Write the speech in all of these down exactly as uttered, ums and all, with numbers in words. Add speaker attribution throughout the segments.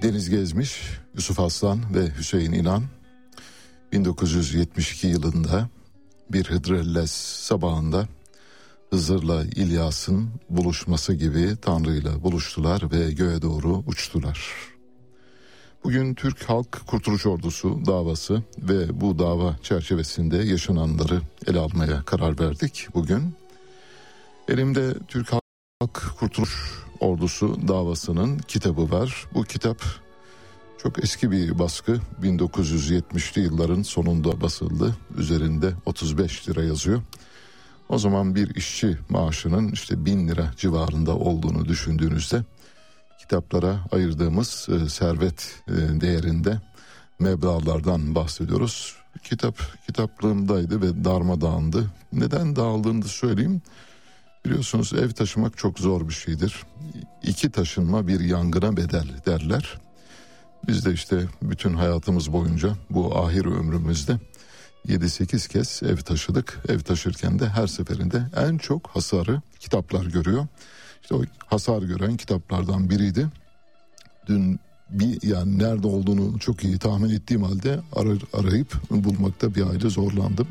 Speaker 1: Deniz Gezmiş, Yusuf Aslan ve Hüseyin İnan bin dokuz yüz yetmiş iki yılında bir Hıdrellez sabahında Hızır'la İlyas'ın buluşması gibi Tanrı'yla buluştular ve göğe doğru uçtular. Bugün Türk Halk Kurtuluş Ordusu davası ve bu dava çerçevesinde yaşananları ele almaya karar verdik bugün. Elimde Türk Halk Kurtuluş Ordusu davasının kitabı var. Bu kitap çok eski bir baskı, bin dokuz yüz yetmişli yılların sonunda basıldı. Üzerinde otuz beş lira yazıyor. O zaman bir işçi maaşının işte bin lira civarında olduğunu düşündüğünüzde kitaplara ayırdığımız e, servet e, değerinde meblağlardan bahsediyoruz. Kitap kitaplığımdaydı ve darmadağındı. Neden dağıldığını da söyleyeyim. Biliyorsunuz ev taşımak çok zor bir şeydir. İki taşınma bir yangına bedel derler. Biz de işte bütün hayatımız boyunca bu ahir ömrümüzde yedi sekiz kez ev taşıdık. Ev taşırken de her seferinde en çok hasarı kitaplar görüyor. İşte o hasar gören kitaplardan biriydi. Dün bir yani nerede olduğunu çok iyi tahmin ettiğim halde arar, arayıp bulmakta bir aile zorlandım.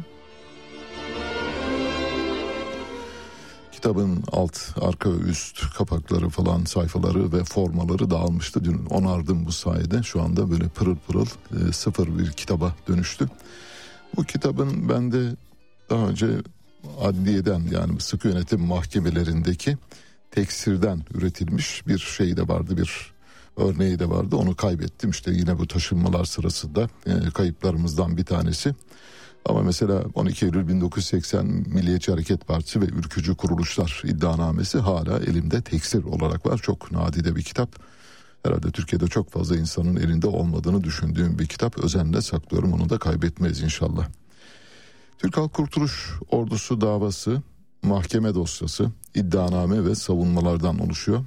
Speaker 1: Kitabın alt, arka, üst kapakları falan, sayfaları ve formaları dağılmıştı. Dün onardım bu sayede. Şu anda böyle pırıl pırıl e, sıfır bir kitaba dönüştü. Bu kitabın bende daha önce adliyeden yani sıkı yönetim mahkemelerindeki teksirden üretilmiş bir şey de vardı, bir örneği de vardı. Onu kaybettim işte yine bu taşınmalar sırasında e, kayıplarımızdan bir tanesi. Ama mesela on iki Eylül bin dokuz yüz seksen Milliyetçi Hareket Partisi ve Ülkücü Kuruluşlar iddianamesi hala elimde teksir olarak var. Çok nadide bir kitap. Herhalde Türkiye'de çok fazla insanın elinde olmadığını düşündüğüm bir kitap. Özenle saklıyorum, onu da kaybetmeyiz inşallah. Türk Halk Kurtuluş Ordusu davası mahkeme dosyası, iddianame ve savunmalardan oluşuyor.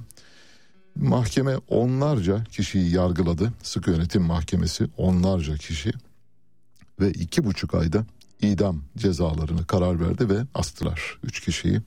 Speaker 1: Mahkeme onlarca kişiyi yargıladı. Sıkı yönetim mahkemesi onlarca kişi ve iki buçuk ayda idam cezalarını karar verdi ve astılar üç kişiyi.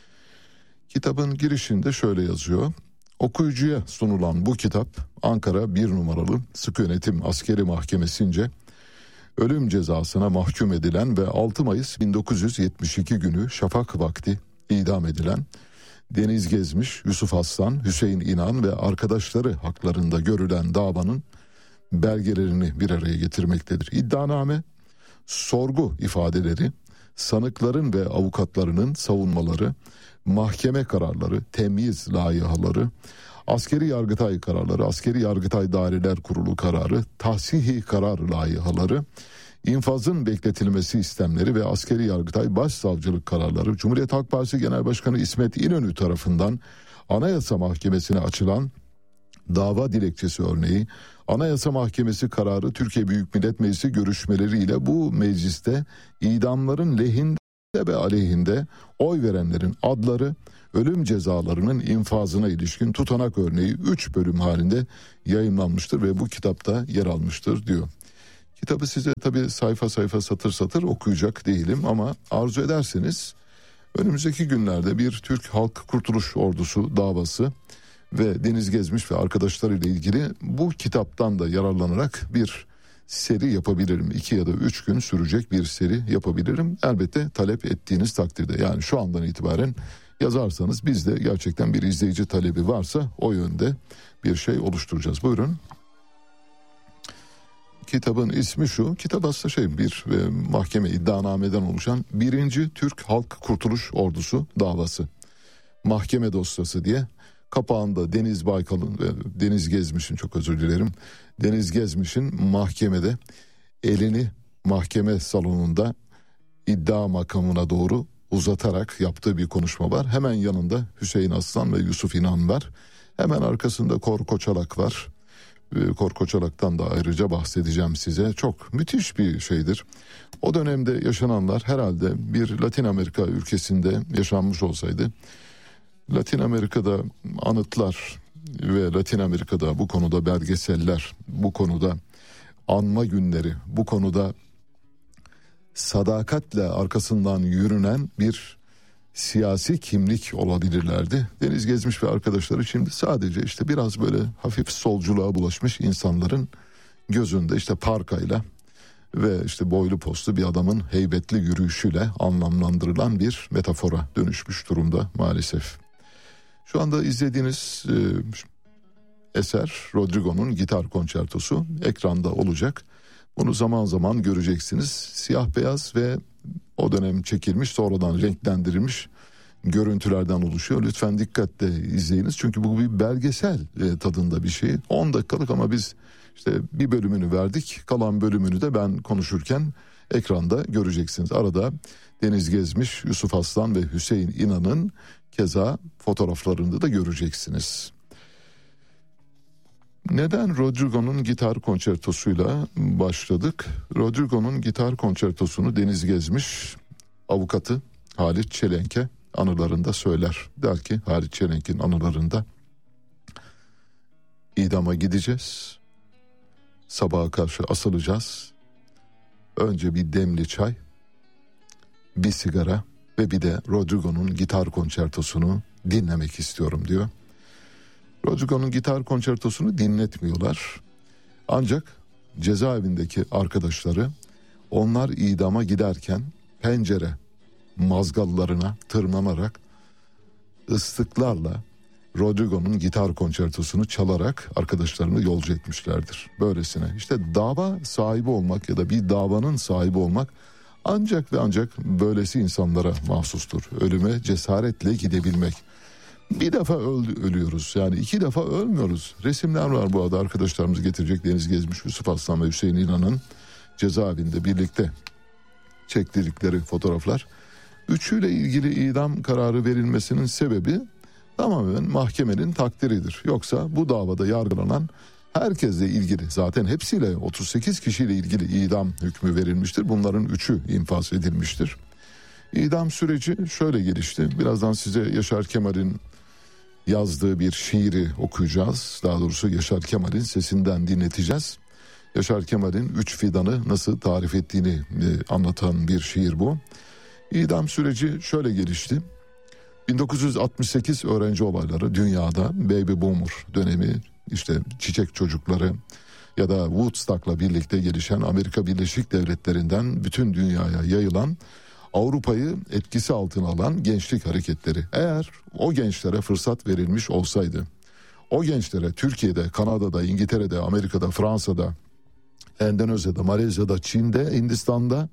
Speaker 1: Kitabın girişinde şöyle yazıyor. Okuyucuya sunulan bu kitap Ankara bir numaralı Sıkı Yönetim Askeri Mahkemesi'nce ölüm cezasına mahkum edilen ve altı Mayıs bin dokuz yüz yetmiş iki günü şafak vakti idam edilen Deniz Gezmiş, Yusuf Aslan, Hüseyin İnan ve arkadaşları haklarında görülen davanın belgelerini bir araya getirmektedir. İddianame, sorgu ifadeleri, sanıkların ve avukatlarının savunmaları, mahkeme kararları, temyiz layihaları, askeri yargıtay kararları, askeri yargıtay daireler kurulu kararı, tahsihi karar layihaları, infazın bekletilmesi istemleri ve askeri yargıtay başsavcılık kararları, Cumhuriyet Halk Partisi Genel Başkanı İsmet İnönü tarafından Anayasa Mahkemesi'ne açılan dava dilekçesi örneği, Anayasa Mahkemesi kararı, Türkiye Büyük Millet Meclisi görüşmeleriyle bu mecliste idamların lehinde ve aleyhinde oy verenlerin adları, ölüm cezalarının infazına ilişkin tutanak örneği üç bölüm halinde yayımlanmıştır ve bu kitapta yer almıştır diyor. Kitabı size tabii sayfa sayfa satır satır okuyacak değilim ama arzu ederseniz önümüzdeki günlerde bir Türk Halk Kurtuluş Ordusu davası ve Deniz Gezmiş ve arkadaşlarıyla ilgili bu kitaptan da yararlanarak bir seri yapabilirim. İki ya da üç gün sürecek bir seri yapabilirim. Elbette talep ettiğiniz takdirde, yani şu andan itibaren yazarsanız biz de gerçekten bir izleyici talebi varsa o yönde bir şey oluşturacağız. Buyurun. Kitabın ismi şu. Kitap aslında şey bir e, mahkeme iddianameden oluşan birinci Türk Halk Kurtuluş Ordusu davası. Mahkeme dosyası diye. Kapağında Deniz Baykal'ın ve Deniz Gezmiş'in, çok özür dilerim, Deniz Gezmiş'in mahkemede elini mahkeme salonunda iddia makamına doğru uzatarak yaptığı bir konuşma var. Hemen yanında Hüseyin Aslan ve Yusuf İnan var. Hemen arkasında Kor Koçalak var. Kor Koçalak'tan da ayrıca bahsedeceğim size. Çok müthiş bir şeydir. O dönemde yaşananlar herhalde bir Latin Amerika ülkesinde yaşanmış olsaydı, Latin Amerika'da anıtlar ve Latin Amerika'da bu konuda belgeseller, bu konuda anma günleri, bu konuda sadakatle arkasından yürünen bir siyasi kimlik olabilirlerdi. Deniz Gezmiş ve arkadaşları şimdi sadece işte biraz böyle hafif solculuğa bulaşmış insanların gözünde işte parkayla ve işte boylu postlu bir adamın heybetli yürüyüşüyle anlamlandırılan bir metafora dönüşmüş durumda maalesef. Şu anda izlediğiniz e, eser Rodrigo'nun gitar konçertosu ekranda olacak. Bunu zaman zaman göreceksiniz. Siyah beyaz ve o dönem çekilmiş, sonradan renklendirilmiş görüntülerden oluşuyor. Lütfen dikkatle izleyiniz. Çünkü bu bir belgesel e, tadında bir şey. on dakikalık ama biz işte bir bölümünü verdik. Kalan bölümünü de ben konuşurken ekranda göreceksiniz. Arada Deniz Gezmiş, Yusuf Aslan ve Hüseyin İnan'ın keza fotoğraflarını da göreceksiniz. Neden Rodrigo'nun gitar konçertosuyla başladık? Rodrigo'nun gitar konçertosunu Deniz Gezmiş avukatı Halit Çelenk'e anılarında söyler. Der ki Halit Çelenk'in anılarında, idama gideceğiz, sabaha karşı asılacağız, önce bir demli çay, bir sigara ve bir de Rodrigo'nun gitar konçertosunu dinlemek istiyorum diyor. Rodrigo'nun gitar konçertosunu dinletmiyorlar. Ancak cezaevindeki arkadaşları onlar idama giderken pencere mazgallarına tırmanarak ıslıklarla Rodrigo'nun gitar konçertosunu çalarak arkadaşlarını yolcu etmişlerdir. Böylesine işte dava sahibi olmak ya da bir davanın sahibi olmak ancak ve ancak böylesi insanlara mahsustur. Ölüme cesaretle gidebilmek. Bir defa öldü, ölüyoruz yani iki defa ölmüyoruz. Resimler var bu arada, arkadaşlarımız getirecek. Deniz Gezmiş, Yusuf Aslan ve Hüseyin İnan'ın cezaevinde birlikte çektirdikleri fotoğraflar. Üçüyle ilgili idam kararı verilmesinin sebebi tamamen mahkemenin takdiridir. Yoksa bu davada yargılanan herkesle ilgili, zaten hepsiyle otuz sekiz kişiyle ilgili idam hükmü verilmiştir. Bunların üçü infaz edilmiştir. İdam süreci şöyle gelişti. Birazdan size Yaşar Kemal'in yazdığı bir şiiri okuyacağız. Daha doğrusu Yaşar Kemal'in sesinden dinleteceğiz. Yaşar Kemal'in üç fidanı nasıl tarif ettiğini e, anlatan bir şiir bu. İdam süreci şöyle gelişti. bin dokuz yüz altmış sekiz öğrenci olayları dünyada, Baby Boomer dönemi, işte çiçek çocukları ya da Woodstock'la birlikte gelişen Amerika Birleşik Devletleri'nden bütün dünyaya yayılan, Avrupa'yı etkisi altına alan gençlik hareketleri. Eğer o gençlere fırsat verilmiş olsaydı, o gençlere Türkiye'de, Kanada'da, İngiltere'de, Amerika'da, Fransa'da, Endonezya'da, Malezya'da, Çin'de, Hindistan'da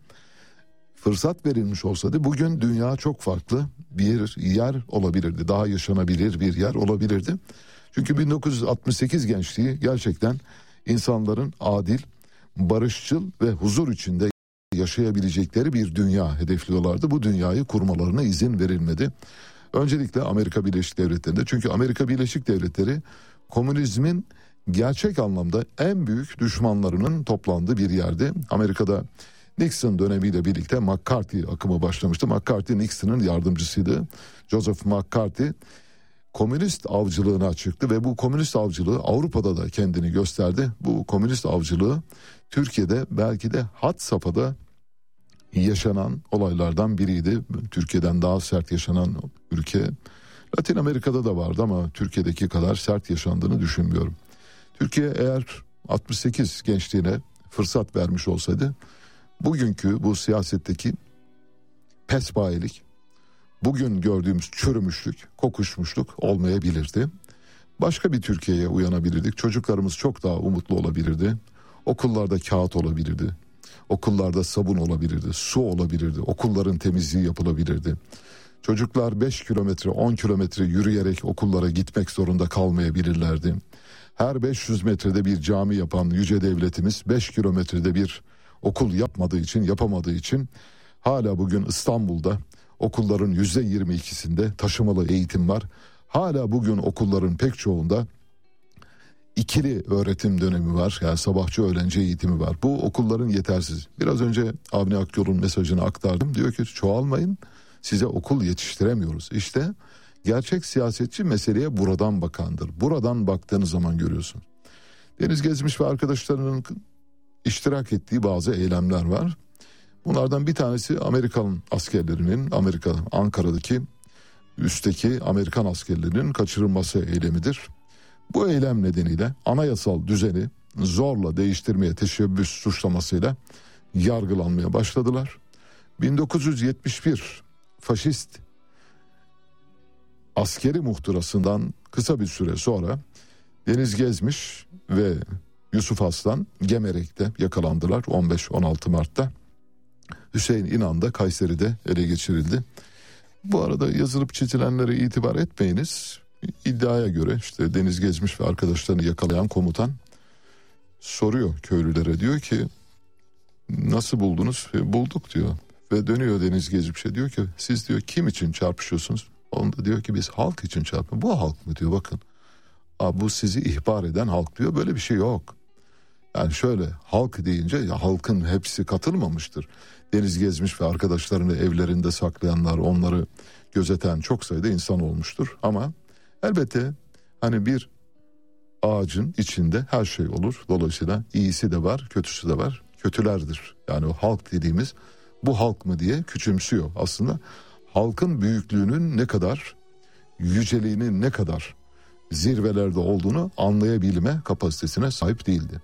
Speaker 1: fırsat verilmiş olsaydı bugün dünya çok farklı bir yer olabilirdi. Daha yaşanabilir bir yer olabilirdi. Çünkü bin dokuz yüz altmış sekiz gençliği gerçekten insanların adil, barışçıl ve huzur içinde yaşayabilecekleri bir dünya hedefliyorlardı. Bu dünyayı kurmalarına izin verilmedi. Öncelikle Amerika Birleşik Devletleri'nde. Çünkü Amerika Birleşik Devletleri komünizmin gerçek anlamda en büyük düşmanlarının toplandığı bir yerdi. Amerika'da Nixon dönemiyle birlikte McCarthy akımı başlamıştı. McCarthy Nixon'ın yardımcısıydı. Joseph McCarthy komünist avcılığına çıktı ve bu komünist avcılığı Avrupa'da da kendini gösterdi. Bu komünist avcılığı Türkiye'de belki de had safhada yaşanan olaylardan biriydi. Türkiye'den daha sert yaşanan ülke Latin Amerika'da da vardı ama Türkiye'deki kadar sert yaşandığını düşünmüyorum. Türkiye eğer altmış sekiz gençliğine fırsat vermiş olsaydı bugünkü bu siyasetteki pespayelik, bugün gördüğümüz çürümüşlük, kokuşmuşluk olmayabilirdi. Başka bir Türkiye'ye uyanabilirdik. Çocuklarımız çok daha umutlu olabilirdi. Okullarda kağıt olabilirdi. Okullarda sabun olabilirdi. Su olabilirdi. Okulların temizliği yapılabilirdi. Çocuklar beş kilometre, on kilometre yürüyerek okullara gitmek zorunda kalmayabilirlerdi. Her beş yüz metrede bir cami yapan yüce devletimiz beş kilometrede bir okul yapmadığı için, yapamadığı için hala bugün İstanbul'da okulların yüzde yirmi ikisinde taşımalı eğitim var. Hala bugün okulların pek çoğunda ikili öğretim dönemi var. Yani sabahçı öğlenci eğitimi var. Bu okulların yetersiz. Biraz önce Avni Akyol'un mesajını aktardım. Diyor ki çoğalmayın, size okul yetiştiremiyoruz. İşte gerçek siyasetçi meseleye buradan bakandır. Buradan baktığınız zaman görüyorsun. Deniz Gezmiş ve arkadaşlarının iştirak ettiği bazı eylemler var. Bunlardan bir tanesi Amerikan askerlerinin, Amerika Ankara'daki üstteki Amerikan askerlerinin kaçırılması eylemidir. Bu eylem nedeniyle anayasal düzeni zorla değiştirmeye teşebbüs suçlamasıyla yargılanmaya başladılar. bin dokuz yüz yetmiş bir faşist askeri muhtırasından kısa bir süre sonra Deniz Gezmiş ve Yusuf Aslan Gemerek'te yakalandılar on beş on altı Mart'ta. Hüseyin İnan da Kayseri'de ele geçirildi. Bu arada yazılıp çizilenlere itibar etmeyiniz. İddiaya göre işte Deniz Gezmiş ve arkadaşlarını yakalayan komutan soruyor köylülere, diyor ki nasıl buldunuz? E, bulduk diyor. Ve dönüyor Deniz Gezmiş'e, diyor ki siz diyor kim için çarpışıyorsunuz? Onda diyor ki biz halk için çarpıyoruz. Bu halk mı diyor, bakın. Aa, bu sizi ihbar eden halk diyor, böyle bir şey yok. Yani şöyle, halk deyince ya halkın hepsi katılmamıştır. Deniz Gezmiş ve arkadaşlarını evlerinde saklayanlar, onları gözeten çok sayıda insan olmuştur. Ama elbette hani bir ağacın içinde her şey olur. Dolayısıyla iyisi de var, kötüsü de var. Kötülerdir. Yani o halk dediğimiz bu halk mı diye küçümsüyor. Aslında halkın büyüklüğünün ne kadar, yüceliğinin ne kadar zirvelerde olduğunu anlayabilme kapasitesine sahip değildi.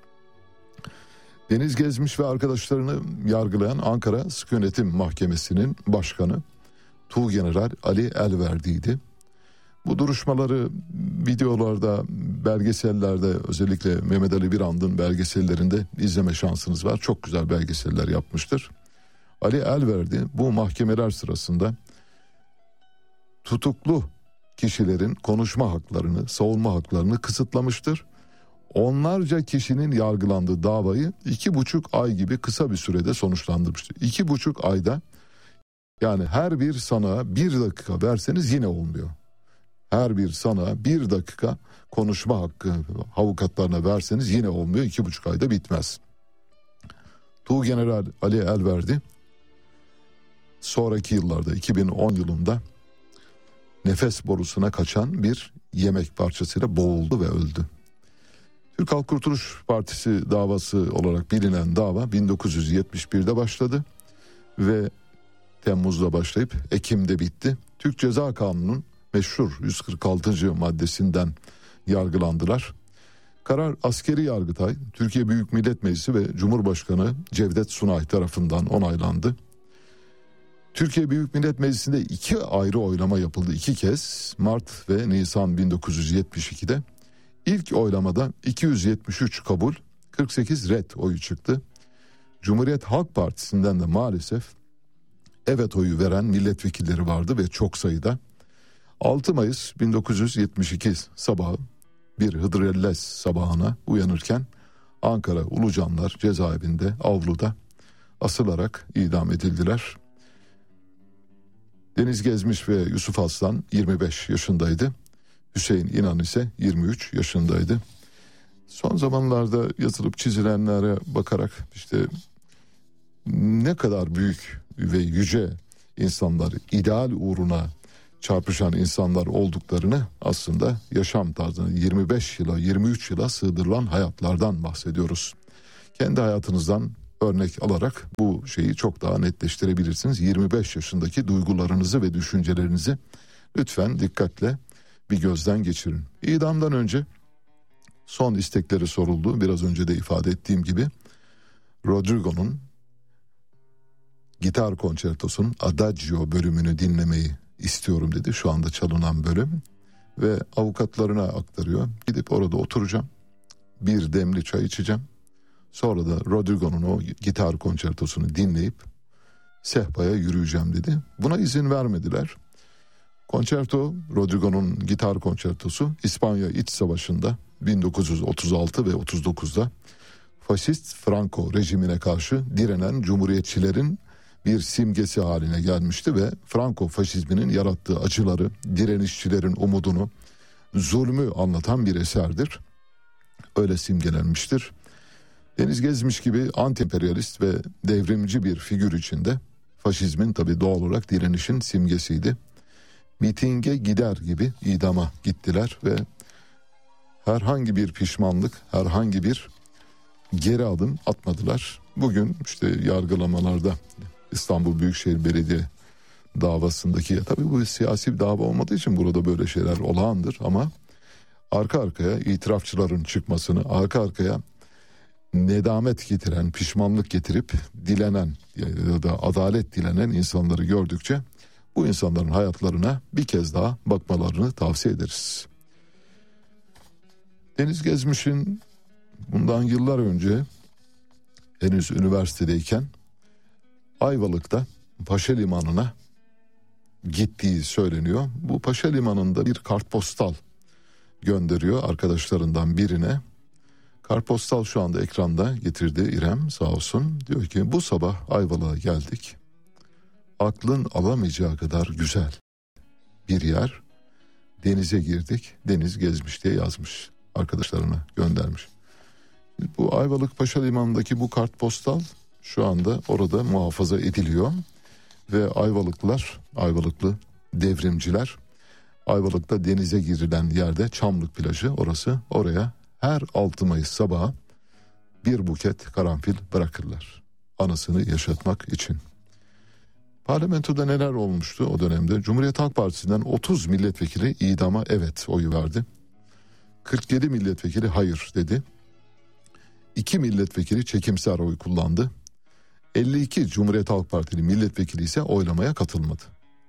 Speaker 1: Deniz Gezmiş ve arkadaşlarını yargılayan Ankara Sıkı Yönetim Mahkemesi'nin başkanı Tuğgeneral Ali Elverdi'ydi. Bu duruşmaları videolarda, belgesellerde, özellikle Mehmet Ali Birand'ın belgesellerinde izleme şansınız var. Çok güzel belgeseller yapmıştır. Ali Elverdi bu mahkemeler sırasında tutuklu kişilerin konuşma haklarını, savunma haklarını kısıtlamıştır. Onlarca kişinin yargılandığı davayı iki buçuk ay gibi kısa bir sürede sonuçlandırmıştır. İki buçuk ayda, yani her bir sanığa bir dakika verseniz yine olmuyor. Her bir sanığa bir dakika konuşma hakkı avukatlarına verseniz yine olmuyor. İki buçuk ayda bitmez. Tuğgeneral Ali Elverdi sonraki yıllarda iki bin on yılında nefes borusuna kaçan bir yemek parçasıyla boğuldu ve öldü. Türk Halk Kurtuluş Partisi davası olarak bilinen dava bin dokuz yüz yetmiş birde başladı ve Temmuz'da başlayıp Ekim'de bitti. Türk Ceza Kanunu'nun meşhur yüz kırk altıncı maddesinden yargılandılar. Karar Askeri Yargıtay, Türkiye Büyük Millet Meclisi ve Cumhurbaşkanı Cevdet Sunay tarafından onaylandı. Türkiye Büyük Millet Meclisi'nde iki ayrı oylama yapıldı. İki kez Mart ve Nisan bin dokuz yüz yetmiş ikide. İlk oylamada iki yüz yetmiş üç kabul, kırk sekiz red oyu çıktı. Cumhuriyet Halk Partisi'nden de maalesef evet oyu veren milletvekilleri vardı ve çok sayıda. altı Mayıs bin dokuz yüz yetmiş iki sabahı bir Hıdrellez sabahına uyanırken Ankara Ulucanlar cezaevinde avluda asılarak idam edildiler. Deniz Gezmiş ve Yusuf Aslan yirmi beş yaşındaydı. Hüseyin İnan ise yirmi üç yaşındaydı. Son zamanlarda yazılıp çizilenlere bakarak işte ne kadar büyük ve yüce insanlar, ideal uğruna çarpışan insanlar olduklarını, aslında yaşam tarzına yirmi beş yıla yirmi üç yıla sığdırılan hayatlardan bahsediyoruz. Kendi hayatınızdan örnek alarak bu şeyi çok daha netleştirebilirsiniz. yirmi beş yaşındaki duygularınızı ve düşüncelerinizi lütfen dikkatle bir gözden geçirin. İdamdan önce son istekleri soruldu. Biraz önce de ifade ettiğim gibi Rodrigo'nun gitar konçertosunun Adagio bölümünü dinlemeyi istiyorum dedi. Şu anda çalınan bölüm ve avukatlarına aktarıyor. Gidip orada oturacağım. Bir demli çay içeceğim. Sonra da Rodrigo'nun o gitar konçertosunu dinleyip sehpaya yürüyeceğim dedi. Buna izin vermediler. Konçerto, Rodrigo'nun gitar konçertosu İspanya İç Savaşı'nda bin dokuz yüz otuz altı ve otuz dokuzda faşist Franco rejimine karşı direnen cumhuriyetçilerin bir simgesi haline gelmişti ve Franco faşizminin yarattığı acıları, direnişçilerin umudunu, zulmü anlatan bir eserdir. Öyle simgelenmiştir. Deniz Gezmiş gibi anti-emperyalist ve devrimci bir figür içinde faşizmin tabii doğal olarak direnişin simgesiydi. Mitinge gider gibi idama gittiler ve herhangi bir pişmanlık, herhangi bir geri adım atmadılar. Bugün işte yargılamalarda İstanbul Büyükşehir Belediye davasındaki, tabii bu siyasi bir dava olmadığı için burada böyle şeyler olağandır ama arka arkaya itirafçıların çıkmasını, arka arkaya nedamet getiren, pişmanlık getirip dilenen ya da adalet dilenen insanları gördükçe bu insanların hayatlarına bir kez daha bakmalarını tavsiye ederiz. Deniz Gezmiş'in bundan yıllar önce henüz üniversitedeyken Ayvalık'ta Paşa Limanı'na gittiği söyleniyor. Bu Paşa Limanı'nda bir kartpostal gönderiyor arkadaşlarından birine. Kartpostal şu anda ekranda getirdi İrem, sağ olsun. Diyor ki bu sabah Ayvalık'a geldik. Aklın alamayacağı kadar güzel bir yer. Denize girdik. Deniz Gezmiş diye yazmış. Arkadaşlarına göndermiş. Bu Ayvalık Paşa Limanı'ndaki bu kartpostal şu anda orada muhafaza ediliyor. Ve Ayvalıklılar, Ayvalıklı devrimciler, Ayvalık'ta denize girilen yerde Çamlık plajı orası, oraya her altı Mayıs sabahı bir buket karanfil bırakırlar. Anısını yaşatmak için. Parlamentoda neler olmuştu o dönemde? Cumhuriyet Halk Partisi'nden otuz milletvekili idama evet oyu verdi. kırk yedi milletvekili hayır dedi. iki milletvekili çekimser oy kullandı. elli iki Cumhuriyet Halk Partili milletvekili ise oylamaya katılmadı.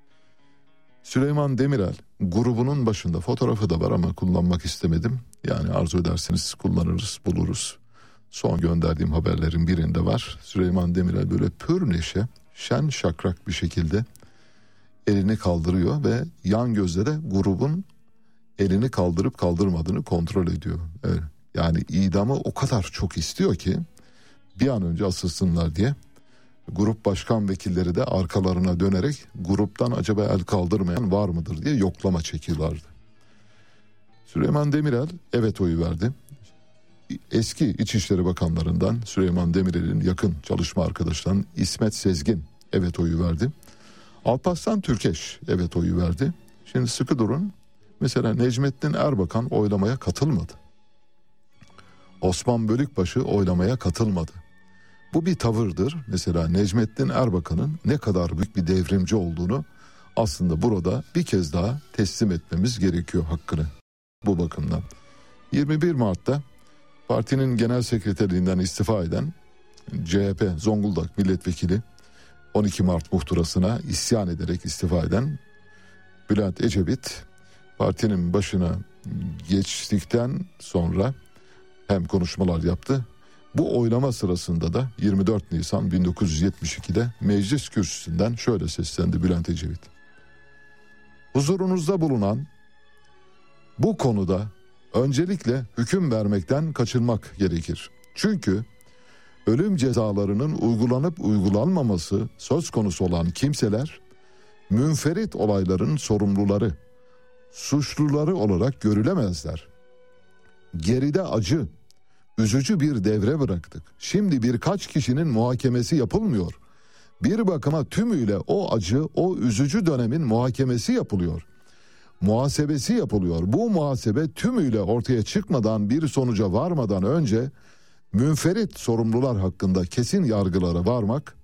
Speaker 1: Süleyman Demirel grubunun başında, fotoğrafı da var ama kullanmak istemedim. Yani arzu ederseniz kullanırız, buluruz. Son gönderdiğim haberlerin birinde var. Süleyman Demirel böyle pür neşe, şen şakrak bir şekilde elini kaldırıyor ve yan gözle de grubun elini kaldırıp kaldırmadığını kontrol ediyor. Evet. Yani idamı o kadar çok istiyor ki bir an önce asılsınlar diye. Grup başkan vekilleri de arkalarına dönerek gruptan acaba el kaldırmayan var mıdır diye yoklama çekiyorlardı. Süleyman Demirel evet oyu verdi. Eski İçişleri Bakanlarından Süleyman Demirel'in yakın çalışma arkadaşlarından İsmet Sezgin evet oyu verdi. Alparslan Türkeş evet oyu verdi. Şimdi sıkı durun. Mesela Necmettin Erbakan oylamaya katılmadı. Osman Bölükbaşı oylamaya katılmadı. Bu bir tavırdır. Mesela Necmettin Erbakan'ın ne kadar büyük bir devrimci olduğunu aslında burada bir kez daha teslim etmemiz gerekiyor hakkını. Bu bakımdan. yirmi bir Mart'ta partinin genel sekreterliğinden istifa eden C H P Zonguldak milletvekili, on iki Mart muhtırasına isyan ederek istifa eden Bülent Ecevit partinin başına geçtikten sonra hem konuşmalar yaptı. Bu oylama sırasında da yirmi dört Nisan bin dokuz yüz yetmiş ikide meclis kürsüsünden şöyle seslendi Bülent Ecevit. Huzurunuzda bulunan bu konuda öncelikle hüküm vermekten kaçınmak gerekir. Çünkü ölüm cezalarının uygulanıp uygulanmaması söz konusu olan kimseler münferit olayların sorumluları, suçluları olarak görülemezler. Geride acı, üzücü bir devre bıraktık. Şimdi birkaç kişinin muhakemesi yapılmıyor. Bir bakıma tümüyle o acı, o üzücü dönemin muhakemesi yapılıyor. Muhasebesi yapılıyor. Bu muhasebe tümüyle ortaya çıkmadan, bir sonuca varmadan önce münferit sorumlular hakkında kesin yargılara varmak